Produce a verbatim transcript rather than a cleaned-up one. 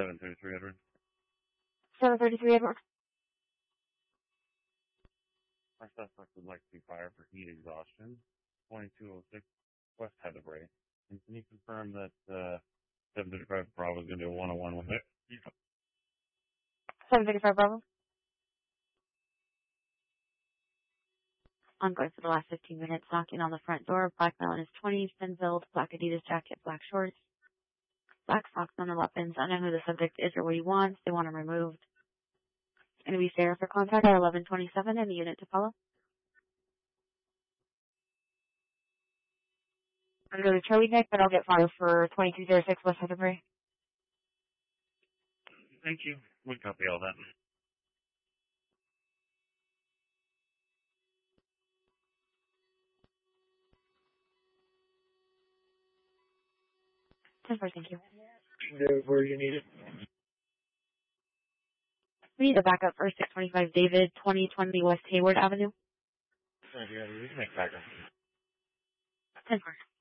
seven thirty-three, Edward. seven thirty-three, Edward. Our suspect would like to be fired for heat exhaustion. twenty-two oh six West Heatherbrae. And can you confirm that uh, seven thirty-five Bravo is going to do a one-on-one with it? seven thirty-five, Bravo. I'm going for the last fifteen minutes, knocking on the front door. Black Melon is twenty, thin-filled, black Adidas jacket, black shorts, black socks on the weapons. I know who the subject is or what he wants. They want him removed. It's going to be Sarah for contact at eleven twenty-seven and the unit to follow. I'm going to go to Charlie Nick, but I'll get fired for twenty-two oh six West Heatherbrae. Thank you. We copy all that. ten four, thank you. Where you need it? We need a backup for six twenty-five David, twenty twenty West Hayward Avenue. Thank you, Edward. We can make backup. ten four.